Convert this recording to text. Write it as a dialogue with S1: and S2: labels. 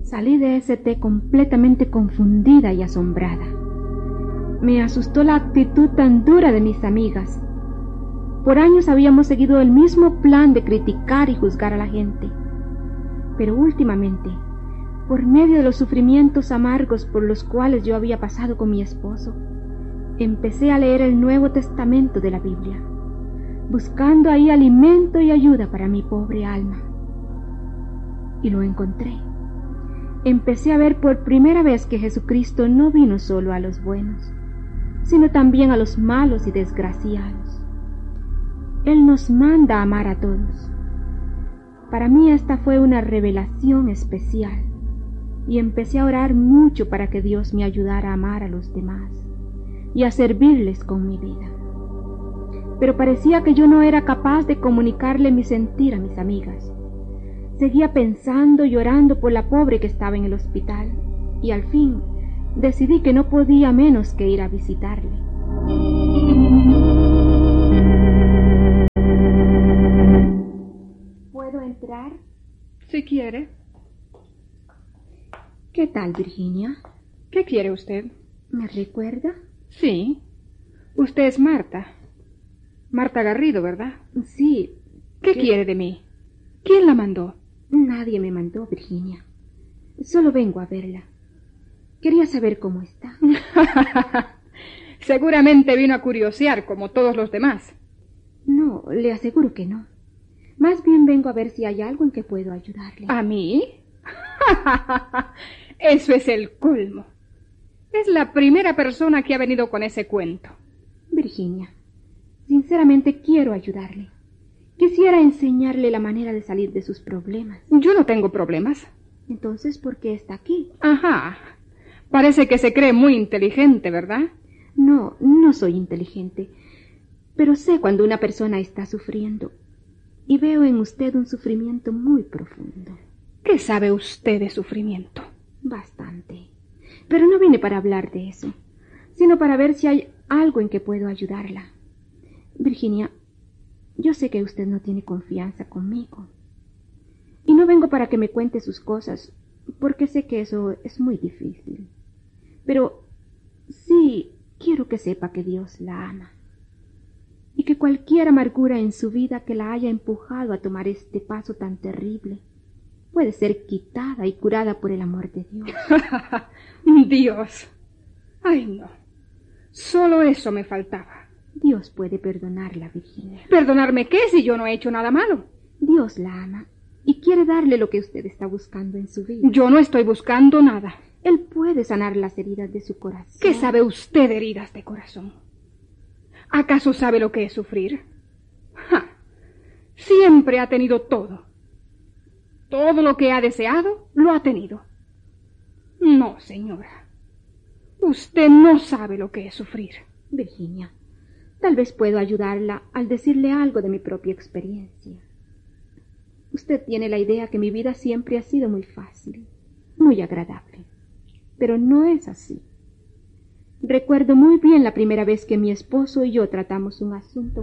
S1: Salí de ese té completamente confundida y asombrada. Me asustó la actitud tan dura de mis amigas. Por años habíamos seguido el mismo plan de criticar y juzgar a la gente. Pero últimamente, por medio de los sufrimientos amargos por los cuales yo había pasado con mi esposo, empecé a leer el Nuevo Testamento de la Biblia, buscando ahí alimento y ayuda para mi pobre alma. Y lo encontré. Empecé a ver por primera vez que Jesucristo no vino solo a los buenos, sino también a los malos y desgraciados. Él nos manda a amar a todos. Para mí esta fue una revelación especial, y empecé a orar mucho para que Dios me ayudara a amar a los demás y a servirles con mi vida. Pero parecía que yo no era capaz de comunicarle mi sentir a mis amigas. Seguía pensando y orando por la pobre que estaba en el hospital, y al fin decidí que no podía menos que ir a visitarle. ¿Puedo entrar?
S2: Si quiere.
S1: ¿Qué tal, Virginia?
S2: ¿Qué quiere usted?
S1: ¿Me recuerda?
S2: Sí. Usted es Marta. Marta Garrido, ¿verdad?
S1: Sí.
S2: ¿Qué quiere de mí? ¿Quién la mandó?
S1: Nadie me mandó, Virginia. Solo vengo a verla. Quería saber cómo está.
S2: Seguramente vino a curiosear, como todos los demás.
S1: No, le aseguro que no. Más bien vengo a ver si hay algo en que puedo ayudarle.
S2: ¿A mí? Eso es el colmo. Es la primera persona que ha venido con ese cuento.
S1: Virginia, sinceramente quiero ayudarle. Quisiera enseñarle la manera de salir de sus problemas.
S2: Yo no tengo problemas.
S1: Entonces, ¿por qué está aquí?
S2: Ajá. Parece que se cree muy inteligente, ¿verdad?
S1: No, no soy inteligente. Pero sé cuando una persona está sufriendo. Y veo en usted un sufrimiento muy profundo.
S2: ¿Qué sabe usted de sufrimiento?
S1: Bastante. Pero no vine para hablar de eso, sino para ver si hay algo en que puedo ayudarla. Virginia, yo sé que usted no tiene confianza conmigo. Y no vengo para que me cuente sus cosas, porque sé que eso es muy difícil. Pero sí quiero que sepa que Dios la ama. Y que cualquier amargura en su vida que la haya empujado a tomar este paso tan terrible puede ser quitada y curada por el amor de Dios.
S2: Dios. Ay, no. Solo eso me faltaba.
S1: Dios puede perdonarla, Virginia.
S2: ¿Perdonarme qué si yo no he hecho nada malo?
S1: Dios la ama y quiere darle lo que usted está buscando en su vida.
S2: Yo no estoy buscando nada.
S1: Él puede sanar las heridas de su corazón.
S2: ¿Qué sabe usted de heridas de corazón? ¿Acaso sabe lo que es sufrir? ¡Ja! Siempre ha tenido todo. Todo lo que ha deseado, lo ha tenido. No, señora. Usted no sabe lo que es sufrir.
S1: Virginia, tal vez puedo ayudarla al decirle algo de mi propia experiencia. Usted tiene la idea que mi vida siempre ha sido muy fácil, muy agradable. Pero no es así. Recuerdo muy bien la primera vez que mi esposo y yo tratamos un asunto